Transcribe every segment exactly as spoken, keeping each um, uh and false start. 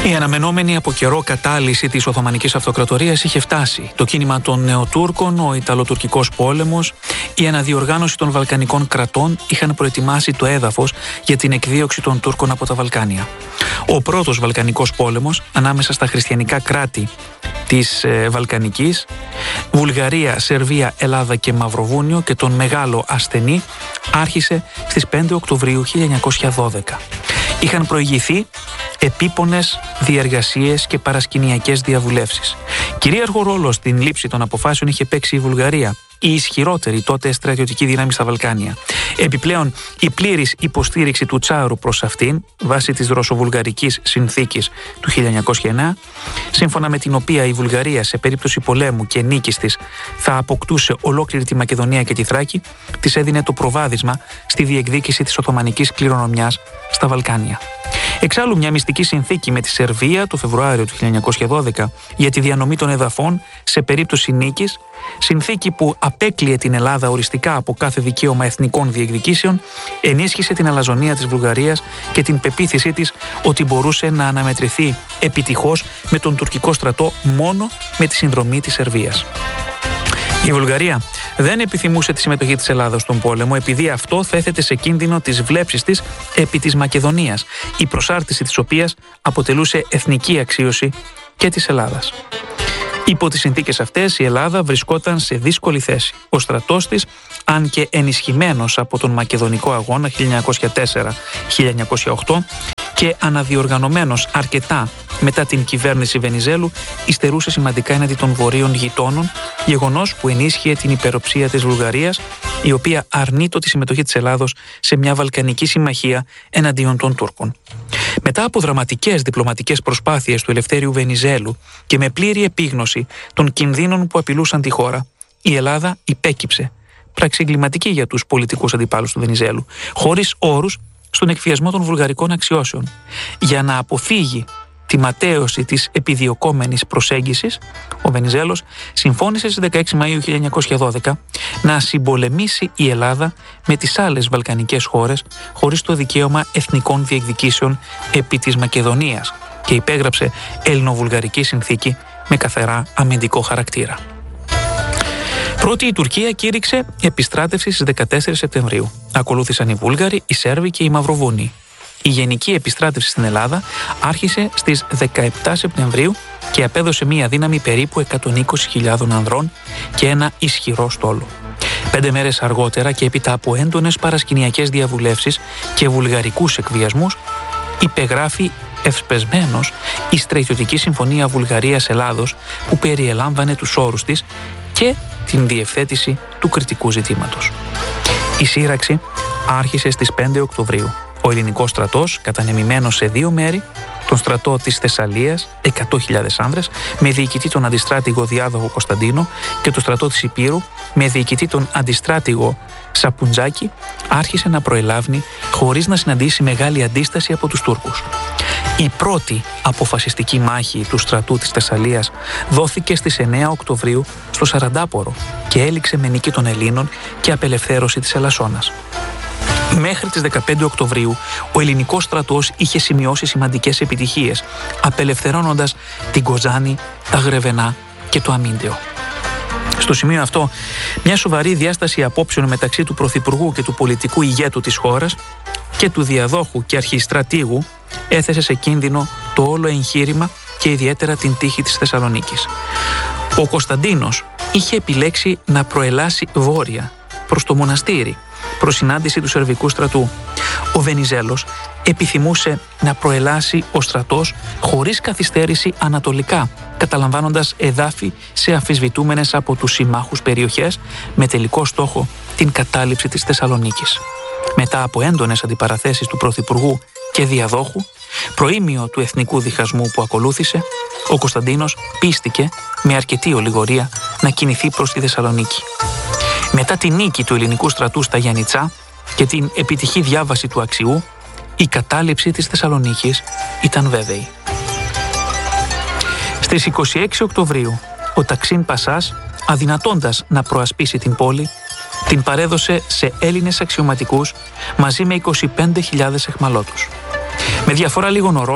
Η αναμενόμενη από καιρό κατάλυση της Οθωμανικής Αυτοκρατορίας είχε φτάσει. Το κίνημα των Νεοτούρκων, ο Ιταλοτουρκικός πόλεμος, η αναδιοργάνωση των Βαλκανικών κρατών είχαν προετοιμάσει το έδαφος για την εκδίωξη των Τούρκων από τα Βαλκάνια. Ο πρώτος Βαλκανικός πόλεμος ανάμεσα στα χριστιανικά κράτη της ε, Βαλκανικής, Βουλγαρία, Σερβία, Ελλάδα και Μαυροβούνιο και τον μεγάλο ασθενή άρχισε στις πέντε Οκτωβρίου χίλια εννιακόσια δώδεκα. Είχαν προηγηθεί επίπονες διεργασίες και παρασκηνιακές διαβουλεύσεις. Κυρίαρχο ρόλο στην λήψη των αποφάσεων είχε παίξει η Βουλγαρία, η ισχυρότερη τότε στρατιωτική δύναμη στα Βαλκάνια. Επιπλέον, η πλήρης υποστήριξη του Τσάρου προς αυτήν, βάσει της Ρωσοβουλγαρικής συνθήκης του χίλια εννιακόσια εννέα, σύμφωνα με την οποία η Βουλγαρία σε περίπτωση πολέμου και νίκης της θα αποκτούσε ολόκληρη τη Μακεδονία και τη Θράκη, της έδινε το προβάδισμα στη διεκδίκηση της Οθωμανικής κληρονομιάς στα Βαλκάνια. Εξάλλου, μια μυστική συνθήκη με τη Σερβία το Φεβρουάριο του χίλια εννιακόσια δώδεκα για τη διανομή των εδαφών σε περίπτωση νίκης, συνθήκη που απέκλειε την Ελλάδα οριστικά από κάθε δικαίωμα εθνικών διεκδικήσεων, ενίσχυσε την αλαζονία της Βουλγαρίας και την πεποίθησή της ότι μπορούσε να αναμετρηθεί επιτυχώς με τον τουρκικό στρατό μόνο με τη συνδρομή της Σερβίας. Η Βουλγαρία δεν επιθυμούσε τη συμμετοχή της Ελλάδας στον πόλεμο, επειδή αυτό θα έθετε σε κίνδυνο τις βλέψεις της επί της Μακεδονίας, η προσάρτηση της οποίας αποτελούσε εθνική αξίωση και της Ελλάδας. Υπό τις συνθήκες αυτές, η Ελλάδα βρισκόταν σε δύσκολη θέση. Ο στρατός της, αν και ενισχυμένος από τον Μακεδονικό Αγώνα χίλια εννιακόσια τέσσερα χίλια εννιακόσια οκτώ και αναδιοργανωμένος αρκετά μετά την κυβέρνηση Βενιζέλου, υστερούσε σημαντικά έναντι των βορείων γειτόνων, γεγονός που ενίσχυε την υπεροψία της Βουλγαρίας, η οποία αρνείτο τη συμμετοχή της Ελλάδος σε μια βαλκανική συμμαχία εναντίον των Τούρκων. Μετά από δραματικές διπλωματικές προσπάθειες του Ελευθέριου Βενιζέλου και με πλήρη επίγνωση των κινδύνων που απειλούσαν τη χώρα, η Ελλάδα υπέκυψε, πράξη εγκληματική για τους πολιτικούς αντιπάλους του Βενιζέλου, χωρίς όρους στον εκβιασμό των βουλγαρικών αξιώσεων. Για να αποφύγει τη ματαίωση της επιδιωκόμενης προσέγγισης, ο Βενιζέλος συμφώνησε στις δεκαέξι Μαΐου χίλια εννιακόσια δώδεκα να συμπολεμήσει η Ελλάδα με τις άλλες βαλκανικές χώρες χωρίς το δικαίωμα εθνικών διεκδικήσεων επί της Μακεδονίας και υπέγραψε ελληνοβουλγαρική συνθήκη με καθαρά αμυντικό χαρακτήρα. Πρώτη η Τουρκία κήρυξε επιστράτευση στις δεκατέσσερις Σεπτεμβρίου. Ακολούθησαν οι Βούλγαροι, οι Σέρβοι και οι Μαυροβούνιοι. Η γενική επιστράτευση στην Ελλάδα άρχισε στις δεκαεπτά Σεπτεμβρίου και απέδωσε μία δύναμη περίπου εκατόν είκοσι χιλιάδων ανδρών και ένα ισχυρό στόλο. Πέντε μέρες αργότερα και έπειτα από έντονες παρασκηνιακές διαβουλεύσεις και βουλγαρικούς εκβιασμούς, υπεγράφει ευσπεσμένος η στρατιωτική συμφωνία Βουλγαρίας-Ελλάδος που περιελάμβανε τους όρους της και την διευθέτηση του κριτικού ζητήματος. Η σύραξη άρχισε στις πέντε Οκτωβρίου. Ο ελληνικός στρατός, κατανεμημένος σε δύο μέρη, τον στρατό της Θεσσαλίας, εκατό χιλιάδες άνδρες, με διοικητή τον αντιστράτηγο Διάδοχο Κωνσταντίνο και το στρατό της Υπήρου, με διοικητή τον αντιστράτηγο Σαπουντζάκη, άρχισε να προελάβνει χωρίς να συναντήσει μεγάλη αντίσταση από τους Τούρκους. Η πρώτη αποφασιστική μάχη του στρατού της Θεσσαλίας δόθηκε στις εννέα Οκτωβρίου στο Σαραντάπορο και έληξε με νίκη των Ελλήνων και απελευθέρωση της Ελασσόνας. Μέχρι τις δεκαπέντε Οκτωβρίου, ο ελληνικός στρατός είχε σημειώσει σημαντικές επιτυχίες, απελευθερώνοντας την Κοζάνη, τα Γρεβενά και το Αμίντεο. Στο σημείο αυτό, μια σοβαρή διάσταση απόψεων μεταξύ του Πρωθυπουργού και του πολιτικού ηγέτου της χώρας και του διαδόχου και αρχιστρατήγου έθεσε σε κίνδυνο το όλο εγχείρημα και ιδιαίτερα την τύχη της Θεσσαλονίκης. Ο Κωνσταντίνος είχε επιλέξει να προελάσει βόρεια προς το μοναστήρι, προς συνάντηση του σερβικού στρατού. Ο Βενιζέλος επιθυμούσε να προελάσει ο στρατός χωρίς καθυστέρηση ανατολικά, καταλαμβάνοντας εδάφη σε αμφισβητούμενες από τους συμμάχους περιοχές με τελικό στόχο την κατάληψη της Θεσσαλονίκης. Μετά από έντονες αντιπαραθέσεις του Πρωθυπουργού και Διαδόχου, προήμιο του εθνικού διχασμού που ακολούθησε, ο Κωνσταντίνος πίστηκε με αρκετή ολιγορία να κινηθεί προς τη Θεσσαλονίκη. Μετά τη νίκη του ελληνικού στρατού στα Γιαννιτσά και την επιτυχή διάβαση του Αξιού, η κατάληψη της Θεσσαλονίκης ήταν βέβαιη. Στις είκοσι έξι Οκτωβρίου, ο Ταξίν Πασάς, αδυνατώντας να προασπίσει την πόλη, την παρέδωσε σε Έλληνες αξιωματικούς μαζί με είκοσι πέντε χιλιάδες αιχμαλώτους. Με διαφορά λίγων ωρών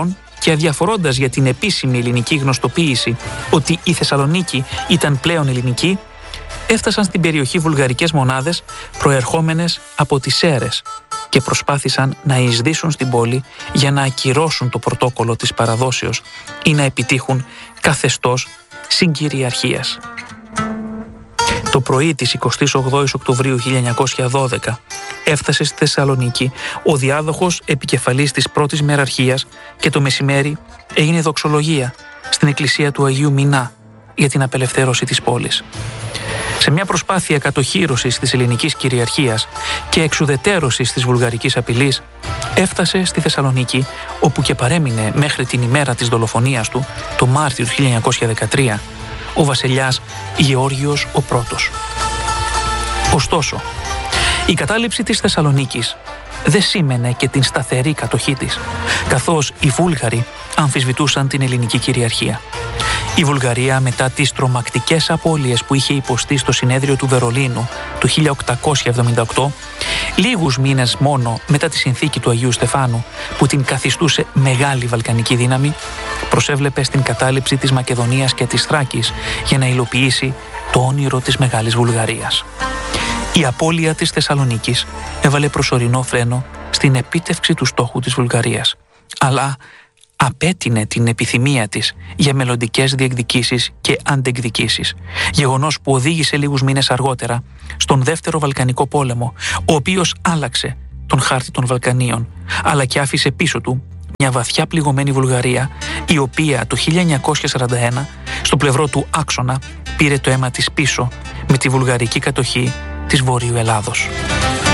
και αδιαφορώντας για την επίσημη ελληνική γνωστοποίηση ότι η Θεσσαλονίκη ήταν πλέον ελληνική, έφτασαν στην περιοχή βουλγαρικές μονάδες προερχόμενες από τις Σέρρες και προσπάθησαν να εισδύσουν στην πόλη για να ακυρώσουν το πρωτόκολλο της παραδόσεως ή να επιτύχουν καθεστώς συγκυριαρχίας. Το πρωί της εικοστής ογδόης Οκτωβρίου χίλια εννιακόσια δώδεκα έφτασε στη Θεσσαλονίκη ο διάδοχος επικεφαλής της πρώτης μεραρχίας και το μεσημέρι έγινε δοξολογία στην εκκλησία του Αγίου Μινά για την απελευθέρωση της πόλης. Σε μια προσπάθεια κατοχύρωσης της ελληνικής κυριαρχίας και εξουδετέρωσης της βουλγαρικής απειλής, έφτασε στη Θεσσαλονίκη, όπου και παρέμεινε μέχρι την ημέρα της δολοφονίας του, το Μάρτιο του χίλια εννιακόσια δεκατρία, ο βασιλιάς Γεώργιος ο Πρώτος. Ωστόσο, η κατάληψη της Θεσσαλονίκης δεν σήμαινε και την σταθερή κατοχή της, καθώς οι Βούλγαροι αμφισβητούσαν την ελληνική κυριαρχία. Η Βουλγαρία, μετά τις τρομακτικές απώλειες που είχε υποστεί στο συνέδριο του Βερολίνου του χίλια οκτακόσια εβδομήντα οκτώ, λίγους μήνες μόνο μετά τη συνθήκη του Αγίου Στεφάνου που την καθιστούσε μεγάλη βαλκανική δύναμη, προσέβλεπε στην κατάληψη της Μακεδονίας και της Θράκης για να υλοποιήσει το όνειρο της Μεγάλης Βουλγαρίας. Η απώλεια της Θεσσαλονίκης έβαλε προσωρινό φρένο στην επίτευξη του στόχου της Βουλγαρίας, αλλά απέτεινε την επιθυμία της για μελλοντικές διεκδικήσεις και αντεκδικήσεις, γεγονός που οδήγησε λίγους μήνες αργότερα στον Δεύτερο Βαλκανικό Πόλεμο, ο οποίος άλλαξε τον χάρτη των Βαλκανίων, αλλά και άφησε πίσω του μια βαθιά πληγωμένη Βουλγαρία, η οποία το χίλια εννιακόσια σαράντα ένα στο πλευρό του άξονα πήρε το αίμα της πίσω με τη βουλγαρική κατοχή της Βορείου Ελλάδος.